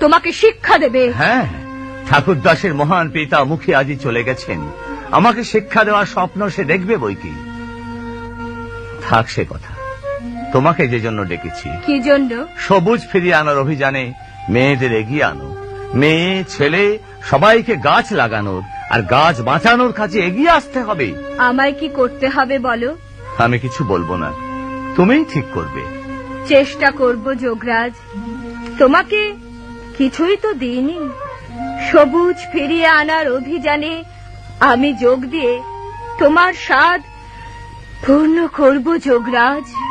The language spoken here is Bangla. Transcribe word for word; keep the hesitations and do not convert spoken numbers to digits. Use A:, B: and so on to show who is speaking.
A: তোমাকে শিক্ষা দেবে।
B: হ্যাঁ, ঠাকুরদাসের মহান পিতা মুখে আজই চলে গেছেন, আমাকে শিক্ষা দেওয়ার স্বপ্ন সে দেখবে বই কি। থাক সে কথা, তোমাকে যে জন্য ডেকেছি।
A: কি জন্য?
B: সবুজ ফিরিয়ে আনার অভিযানে মেয়েদের এগিয়ে আনো। মেয়ে ছেলে সবাইকে গাছ লাগানোর আর গাছ বাঁচানোর কাজে এগিয়ে আসতে হবে।
A: আমায় কি করতে হবে বলো?
B: আমি কিছু বলবো না, তুমিই ঠিক করবে।
A: চেষ্টা করব যোগরাজ। তোমাকে কিছুই তো দিইনি। সবুজ ফিরিয়ে আনার অভিযানে আমি যোগ দিয়ে তোমার স্বাদ পূর্ণ করব যোগরাজ।